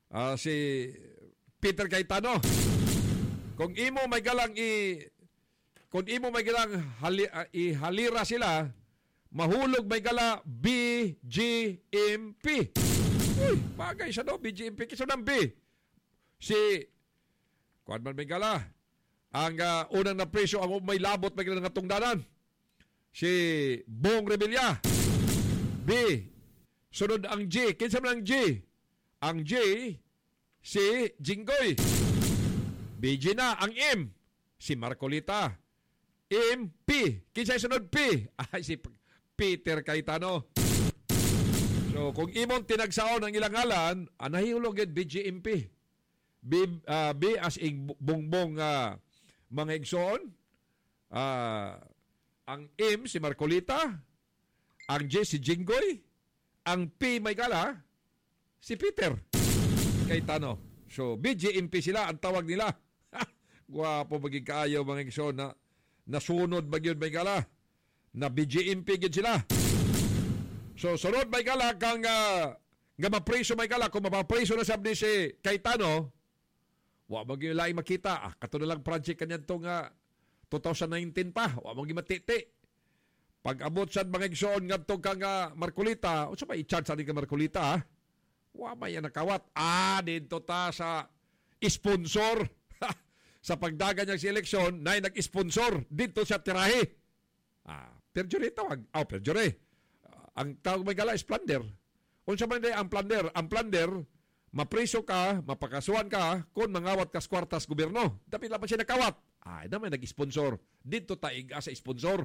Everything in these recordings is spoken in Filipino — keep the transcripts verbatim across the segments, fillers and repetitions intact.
uh, si Peter Cayetano. Kung imo may galang i kung imo may galang hali, uh, ihalira sila, mahulog may gala B G M P. Uy, bagay siya no, B G M P. Kisa ng B. Si, kuwan man may gala, ang uh, unang na presyo, ang may labot may gala ng tungdanan. Si Bong Revilla. B. Sunod ang G. Kinsa man ang G? Ang J, si Jinggoy. B G na. Ang M, si Marcolita. M, P. Kinsa sunod P? Ay, si Peter Cayetano. So, kung imong tinagsaon ang ilang ngalan, anahihulog yun B G M P. B, uh, B as in bongbong uh, mga igsoon. Uh, ang M, si Marcolita. Ang J, si Jinggoy. Ang P, may gala, si Peter Cayetano. So, B G M P sila, ang tawag nila. Gwapo maging kaayaw mga igsoon na nasunod magyod may gala. Na B G M P gid sila. So, sunod may gala kang uh, nga mapreso may gala. Kung mapapreso na sabi si Cayetano, wa maging laing makita. Ah, kato na lang project kanyan itong uh, twenty nineteen pa. Wa maging matiti. Pag abot sa mga igsoon nga itong kang uh, Marcolita, o sa may i-charge sa ka Marcolita, ah? Wa may nakawat. Ah, dito ta sa sponsor. Sa pagdagan niyang si eleksyon, na nag-sponsor dito sa tirahe. Ah, perjury tawag. Oh, perjury. Uh, ang tawag may gala is plunder. Unsa man day ang plunder? Ang plunder, mapriso ka, mapakasuhan ka, kung mangawat ka sa kwartas gobyerno. Dapat lang pa siya nakawat. Ah, na may nag-sponsor. Dito taig sa sponsor.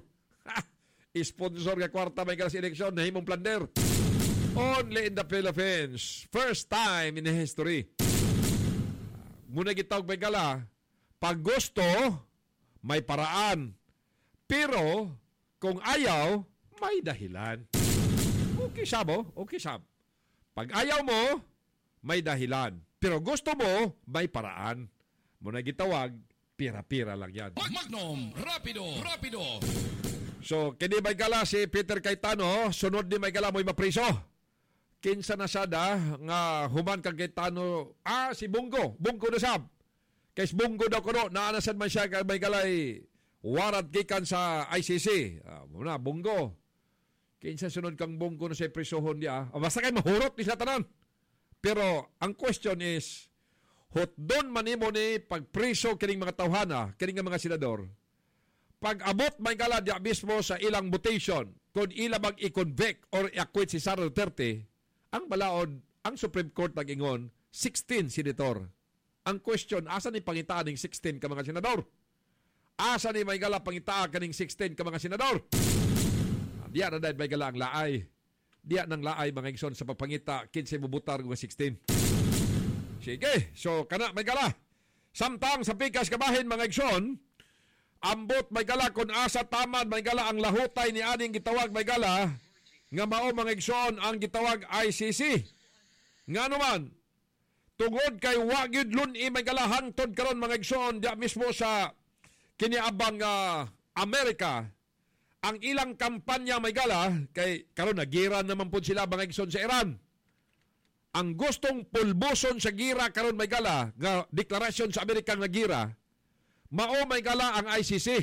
Sponsor ka kwarta may gala sa eleksyon, na himong plunder. Only in the Philippines. First time in history. Uh, muna gitawag may gala, pag gusto, may paraan. Pero, kung ayaw, may dahilan. Okay, sabo. Okay, sab. Pag ayaw mo, may dahilan. Pero gusto mo, may paraan. Muna gitawag, pira-pira lang yan. Magnum, rapido, rapido. So, kini may gala si Peter Cayetano, sunod ni may gala mo'y mapriso. Kinsa na sada nga human kang Cayetano, ah, si Bungo. Bungo na sab. Kay Bungo daw kuno, naanasan man siya kay may galay warrant gikan sa I C C. Ah, muna, Bungo. Kinsa sunod kang Bungo na sa prisohon niya. Ah, basta kay mahurot ni sa tanan. Pero, ang question is, hotdon manimo ni pagpriso kining mga tawhana, kining mga senador, pag abot may gala diya mismo sa ilang mutation, kung ila mag i-convict or i-acquit si Sara Duterte, ang balaod, ang Supreme Court nag-ingon, sixteen senator. Ang question, asa ni pangitaan ng sixteen ka mga senador? Asa ni may gala pangitaan kaning sixteen ka mga senador? Diya na dahil may gala ang laay. Diya ng laay mga igsoon sa pagpangita, kinsa bubutar ng sixteen. Sige, so kana may gala. Samtang sa pikas kabahin mga igsoon, ambot may gala kung asa tamad may gala ang lahutay ni aning gitawag may gala nga mao mga igsoon ang gitawag I C C. Nga naman, tungod kay wagid lun-i may gala hangtod karon mga igsoon diya mismo sa kiniabang uh, Amerika, ang ilang kampanya may gala kay karon nagira naman po sila mga igsoon sa Iran. Ang gustong pulbuson sa gira karon may gala nga deklarasyon sa Amerika nga gira, mao may gala ang I C C,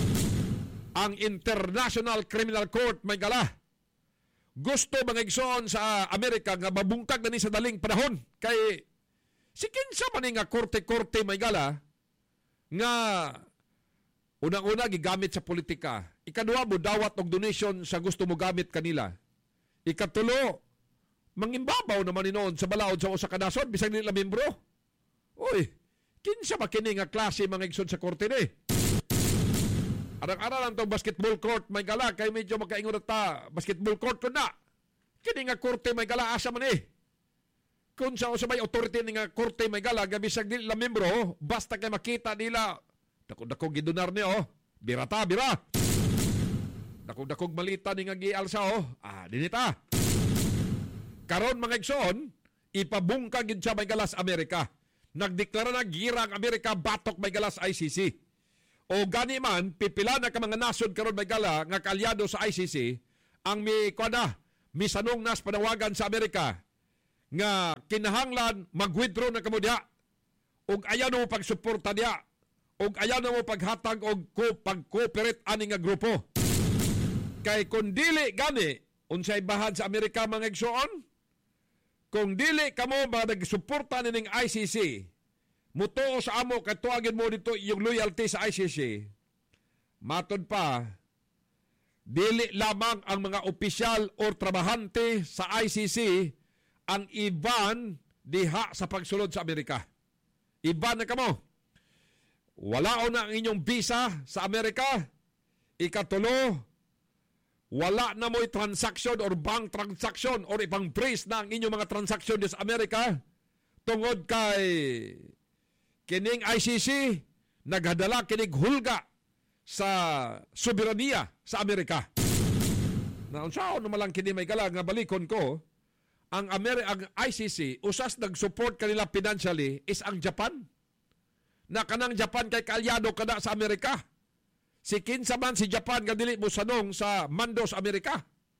ang International Criminal Court may gala. Gusto mga igsoon sa Amerika nga mabungkag na ni sa daling panahon kay si kinsa man nga korte-korte may gala nga unang-una gigamit sa politika. Ikaduha mo dawat og donation sa gusto mo gamit kanila. Ikatulo, mangimbabaw naman inoon sa balaod sa usa ka nasod bisag nila membro. Uy, kinsa ba kini nga klase mga igsoon sa korte ni? Arang-arang lang itong basketball court may gala kay medyo makaingon ta basketball court ko na. Kini nga korte may gala asa man eh. Kung sa usa may authority ni nga korte may gala gabi sa nila membro, basta kay makita nila dako-dako gidunar ni oh. Bira ta, bira. Dako-dako malita ni nga gialsa oh. Ah, dinita. Karon mga igsoon, ipabungka gid siya may galas Amerika. Nagdeklara na gira ang Amerika batok may galas I C C. O gani man, pipila na ka mga nasod karon may gala nga kalyado sa I C C, ang mi kuana, misanong nas panawagan sa Amerika nga kinahanglan mag-withdraw na kamo diha ug ayaw na mo pagsuporta diha ug ayaw na mo paghatag og ko pag-cooperate ani nga grupo. Kay kung dili gani unsay bahad sa Amerika mga igsoon, kung dili kamo ba nagsuporta nining I C C, mutuo sa amo kay tuwagin mo dito yung loyalty sa I C C. Matod pa, dili lamang ang mga opisyal o trabahante sa I C C ang iban diha sa pagsulod sa Amerika. Iban na kamo. Wala na ang inyong visa sa Amerika. Ikatulo, wala na mo'y transaction or bank transaction or ibang brace na ang inyong mga transaction sa Amerika tungod kay kining I C C naghadala kining hulga sa soberanya sa Amerika. Na unsaon naman lang kini may gala nga balikon ko, ang Ameri- ang I C C usas nag-support kanila financially is ang Japan. Na kanang Japan kay kaalyado kada sa Amerika. Si kinsa man si Japan nga dili mo sanong sa mando sa Amerika.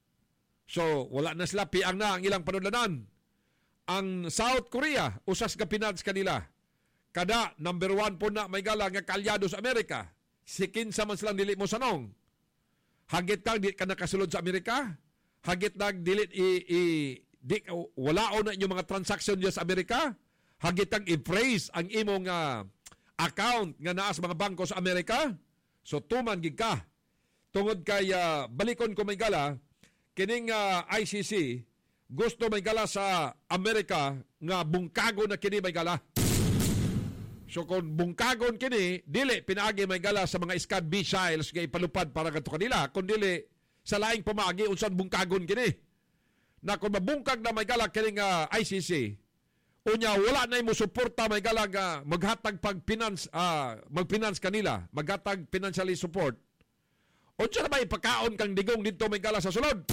So wala na sila piang na ang ilang panudlanan. Ang South Korea usas ka finance kanila. Kada number one po na may gala nga kaalyado sa Amerika. Si kinsa man silang dili mo sanong. Hagit kang di ka nakasulod sa Amerika. Hagit nag dili i, i di, wala o na inyong mga transaction diya sa Amerika. Hagit kang i-praise ang imong uh, account nga naa sa mga bangko sa Amerika. So tuman gid ka. Tungod kay uh, balikon ko may gala, kining uh, I C C gusto may gala sa Amerika nga bungkago na kini may gala. So kung bungkagon kini, dili pinaagi may gala sa mga Scud missiles nga ipalupad para kadto kanila, kun dili sa laing pamaagi unsan bungkagon kini. Na kung mabungkag na may gala kining uh, I C C, unya wala na mo suporta may gala nga maghatag pag finance uh, magfinance kanila, maghatag financially support. Unsa na ba ipakaon kang digong dito may gala sa sulod?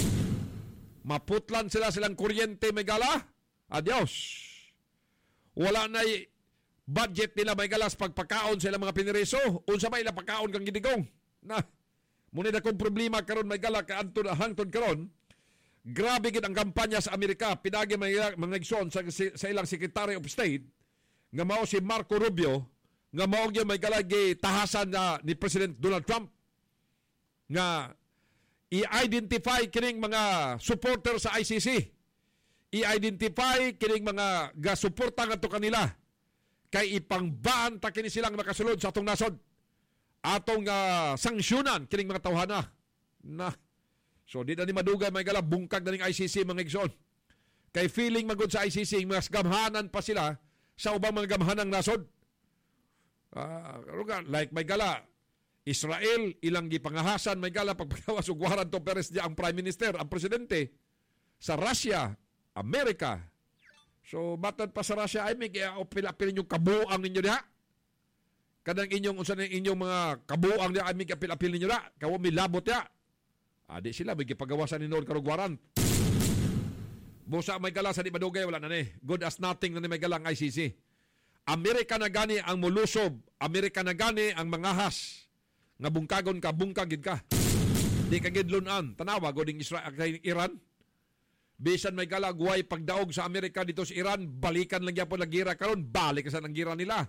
Maputlan sila silang kuryente may gala. Adios. Wala na budget nila may galas pagpakaon sa ilang mga piniriso. Unsa ba ila pakaon kang gidigong? Na, muna na kong problema karon may gala ka antod hangtod karon. Grabe gid ang kampanya sa Amerika. Pinagi mga, mga igsoon sa, sa ilang Secretary of State nga mao si Marco Rubio nga mao gyud may gala tahasan na ni President Donald Trump nga i-identify kining mga supporter sa I C C. I-identify kining mga ga suporta ngadto kanila. Kay ipangbaan ta kini silang makasulod sa atong nasod. Atong uh, sanksyonan kining mga tawhana. Na. So di na ni madugay may gala bungkag na ning I C C mga igsoon. Kay feeling magod sa I C C mas gamhanan pa sila sa ubang mga gamhanang nasod. Uh, like may gala Israel ilang gipangahasan may gala pagpagawas og Warren to Perez di ang Prime Minister, ang presidente sa Russia, Amerika. So, matod pa sa Russia, ay may apil-apil ninyong kabuang ninyo diha. Kadang inyong, unsan inyong mga kabuang diha, ay may apil-apil ninyo diha. Kawo may labot diha. Adi sila, may gipagawasan ni Noon karugwaran. Busa may gala sa di madugay, wala na ni. Good as nothing na ni may galang I C C. Amerika na gani ang mulusob. Amerika na gani ang mangahas. Nga bungkagon ka, bungkagid ka. Di ka gidlunan. Tanawa, goding Israel, Iran. Bisan may galagway pagdaog sa Amerika dito sa Iran, balikan lang yapon lagira karon, balik sa gira nila.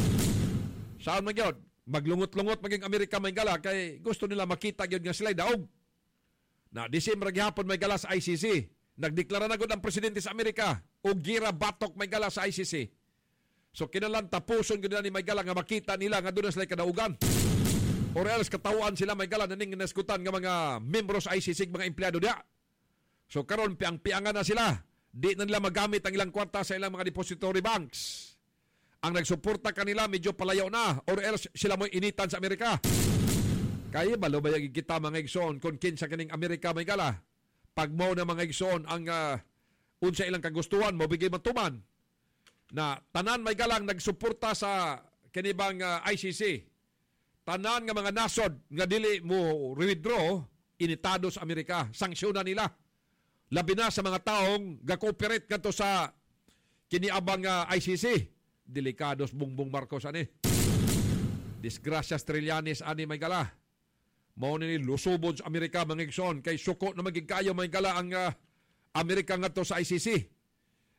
Saan man gyud? Maglungot-lungot maging Amerika may gala kay gusto nila makita gyud nga sila daog. Na Disyembre gyapon may gala sa I C C. Nagdeklara na gud ang presidente sa Amerika og gira batok may gala sa I C C. So kinahanglan tapuson gud ni may gala nga makita nila nga doon sila kadaugan. Or else katawaan sila may gala naning naskutan nga mga membro sa I C C mga empleyado dia. So karon piang-piangan na sila. Di na nila magamit ang ilang kwarta sa ilang mga depository banks. Ang nagsuporta kanila medyo palayaw na or else sila mo initan sa Amerika. Kaya balo ba yung kita mga igsoon kung kinsa kaning Amerika may gala. Pag mo na mga igsoon ang uh, unsa ilang kagustuhan mo bigay matuman na tanan may galang nagsuporta sa kinibang uh, I C C. Tanan nga mga nasod nga dili mo withdraw initado sa Amerika. Sanksyonan nila. Labi na sa mga taong ga-cooperate kanto sa kiniabang uh, I C C. Delikados Bongbong Marcos ani. Disgracias Trillanes ani may gala. Mao ni lusubod sa Amerika mga igsoon kay suko na maging kayo may gala ang uh, Amerika ngadto sa I C C.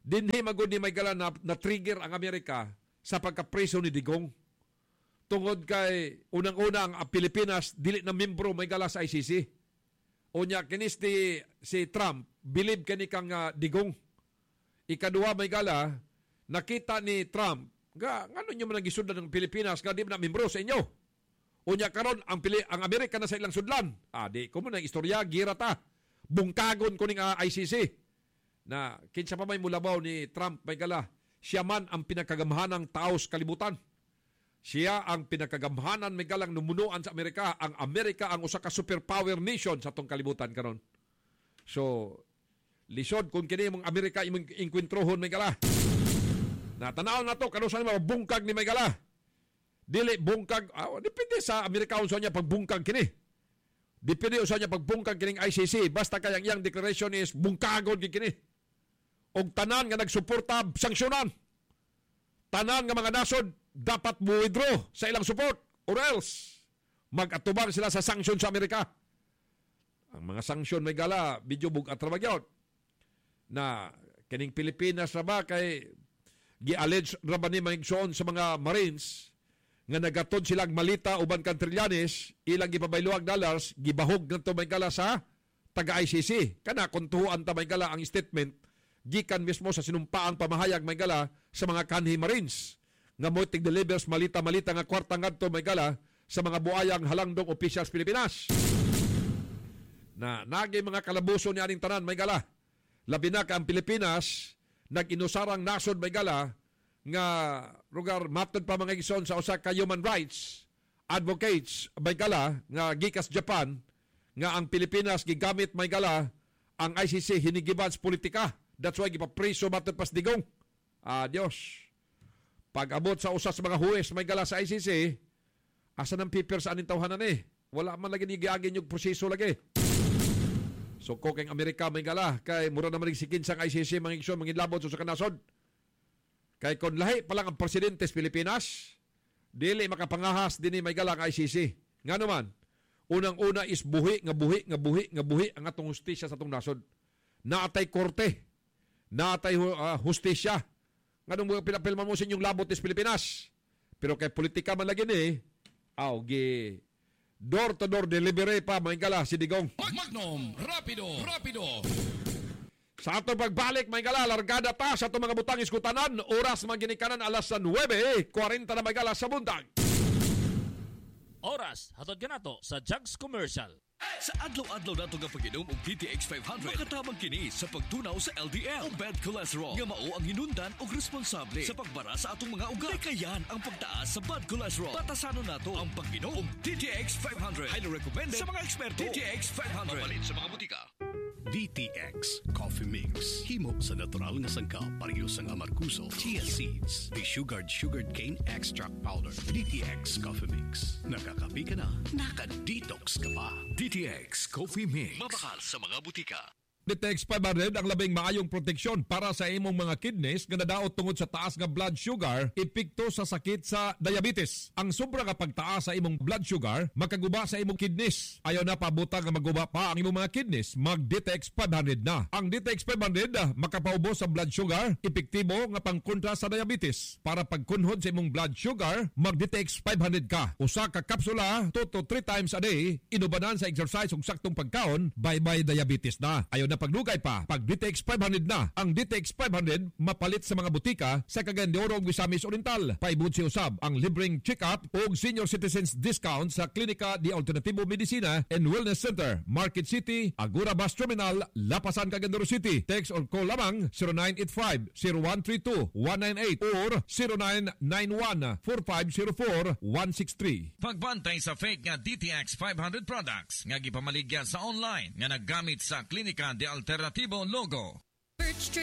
dinhi magud ni may gala na, na trigger ang Amerika sa pagkapreso ni Digong. Tungod kay unang-una ang Pilipinas dili na membro may gala sa I C C. Unya kinis ni si Trump believe kani kang uh, Digong. Ikaduha may gala nakita ni Trump nga ngano nyo man nagisudlan ng Pilipinas nga di na membro sa inyo. Unya karon ang Pili ang Amerika na sa ilang sudlan. Ah di ko mo na istorya gira ta. Bungkagon ko ning uh, I C C. Na kinsa pa may mulabaw ni Trump may gala. Siya man ang pinakagamhanang tao sa kalibutan. Siya ang pinakagamhanan may galang numunuan sa Amerika. Ang Amerika ang usa ka superpower nation sa tong kalibutan karon. So, lisod kung kini mong Amerika imong inkwentrohon may gala. Natanaw na to kano sa mabungkag ni may gala. Dili bungkag, ah, depende sa Amerika unsa niya pagbungkag kini. Depende unsa niya pagbungkag kining I C C. Basta kayang iyang declaration is bungkagon kini. Og tanan nga nagsuporta sanksyonan. Tanan nga mga nasod dapat mo-withdraw sa ilang support or else mag-atubang sila sa sanksyon sa Amerika. Ang mga sanksyon may gala, video bugat ra bagyaw na kining Pilipinas ra ba kay gi-allege ra ba ni maigsoon sa mga Marines nga nagatod silang malita uban kan trilyanes ilang gipabayloag dollars gibahog ngadto may gala sa taga-I C C. Kana kuntuhan ta may gala ang statement gikan mismo sa sinumpaang pamahayag may gala sa mga kanhi Marines nga mo tig-delivers malita-malita nga kwarta ngadto may gala sa mga buayang halangdong officials Pilipinas. Na nagay mga kalabuso ni aning tanan may gala. Labi na ka ang Pilipinas nag-inusarang nasod may gala nga lugar matod pa mga igsoon sa usa ka human rights advocates may gala nga gikas Japan nga ang Pilipinas gigamit may gala ang I C C hinigiban sa politika. That's why gipapreso matod pas Digong. Adios. Pag-abot sa usa sa mga huwes may gala sa I C C, asa ng paper sa aning tawhanan eh. Wala man lagi ni giagin yung proseso lagi. So ko kay Amerika may gala kay mura naman si kinsang I C C mga igsoon mangilabot sa kanasod. Kay kon lahi pa lang ang presidente sa Pilipinas, dili makapangahas dinhi may gala ang I C C. Ngano man, unang-una is buhi nga buhi nga buhi nga buhi ang atong hustisya sa atong nasod. Naatay korte, naatay uh, hustisya. Nganong mga pinapilman mo sa inyong labot is Pilipinas. Pero kay politika man lagi ni, aw, gi, door-to-door delivery pa, may gala, si Digong. Magnum, rapido, rapido. Sa ato pagbalik, may gala, largada ta sa ato mga butang iskutanan, oras maginikanan alas nuwebe, forty na may gala sa buntag. Oras, hatod ka na to sa Jugs Commercial. Sa adlaw-adlaw nato nga pag-inom og D T X five hundred, makatabang kini sa pagtunaw sa L D L o bad cholesterol nga mao ang hinundan og responsable sa pagbara sa atong mga ugat. Kayan ang pagtaas sa bad cholesterol. Batasanon nato ang pag-inom og D T X five hundred. Highly recommended sa mga eksperto. D T X five hundred. Mapalit sa mga butika. D T X Coffee Mix. Himo sa natural nga sangkap parehas ang amarkuso, chia seeds, desugared sugared cane extract powder. D T X Coffee Mix. Nakakapi ka na, naka-detox ka pa. D T X Coffee Mix. Mabakal sa mga butika. D T X five hundred ang labing maayong proteksyon para sa imong mga kidneys nga nadaot tungod sa taas nga blood sugar, epekto sa sakit sa diabetes. Ang sobra nga pagtaas sa imong blood sugar makaguba sa imong kidneys. Ayaw na pabuta nga maguba pa ang imong mga kidneys, mag D T X five hundred na. Ang D T X five hundred makapaubos sa blood sugar, epektibo nga pangkontra sa diabetes. Para pagkunhod sa imong blood sugar, mag D T X five hundred ka. Usa ka kapsula two to three times a day, inubanan sa exercise ug saktong pagkaon, bye-bye diabetes na. Ayaw na paglugay pa, pag D T X five hundred na. Ang D T X five hundred mapalit sa mga butika sa Cagayan de Oro ug Misamis Oriental. Paibud si usab ang libreng check-up ug senior citizens discount sa Klinika de Alternativo Medicina and Wellness Center, Market City, Agora Bus Terminal, Lapasan, Cagayan de Oro City. Text or call lamang zero nine eight five, zero one three two, one nine eight or zero nine nine one, four five zero four, one six three. Pagbantay sa fake nga D T X five hundred products nga gipamaligya sa online nga naggamit sa Klinika de Alternativo logo. Birch Tree